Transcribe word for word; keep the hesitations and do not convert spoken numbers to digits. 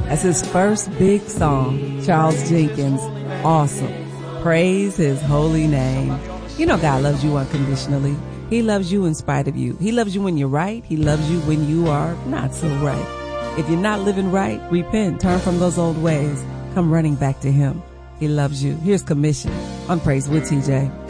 That's his first big song. Charles Jenkins, awesome. Praise his holy name. You know God loves you unconditionally. He loves you in spite of you. He loves you when you're right. He loves you when you are not so right. If you're not living right, repent. Turn from those old ways. Come running back to him. He loves you. Here's Commission on Praise with T J.